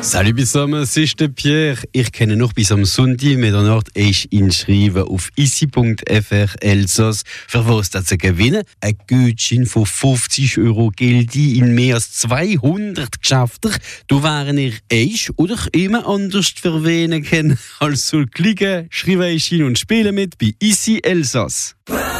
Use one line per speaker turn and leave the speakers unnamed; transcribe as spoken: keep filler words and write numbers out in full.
Salut zusammen, es ist der Pierre. Ich kenne noch bis am Sonntag Mitternacht ist inschreiben auf isi punkt f r Elsass. Für was das zu gewinnen? Ein Gutschein von fünfzig Euro gilt in mehr als zweihundert Geschäften. Du wären ihr eich oder immer anders verwähnen können. Also klicken, schreiben und spielen mit bei Isi Elsass.